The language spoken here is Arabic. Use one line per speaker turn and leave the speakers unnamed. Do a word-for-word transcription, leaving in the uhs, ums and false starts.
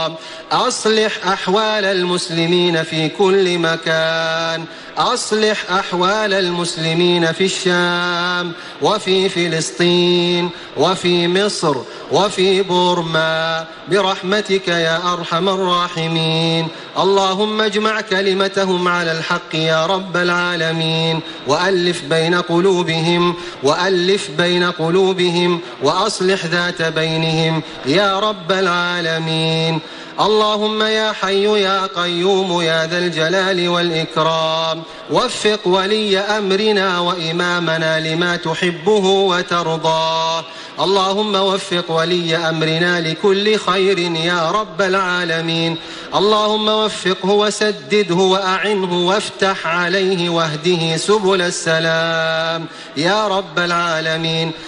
والإكرام. أصلح أحوال المسلمين في كل مكان، أصلح أحوال المسلمين في الشام وفي فلسطين وفي مصر وفي بورما برحمتك يا أرحم الراحمين. اللهم اجمع كلمتهم على الحق يا رب العالمين، وألف بين قلوبهم وألف بين قلوبهم وأصلح ذات بينهم يا رب العالمين. اللهم يا حي يا قيوم يا ذا الجلال والإكرام، وفق ولي أمرنا وإمامنا لما تحبه وترضاه. اللهم وفق ولي أمرنا لكل خير يا رب العالمين. اللهم وفقه وسدده وأعنه وافتح عليه واهده سبل السلام يا رب العالمين.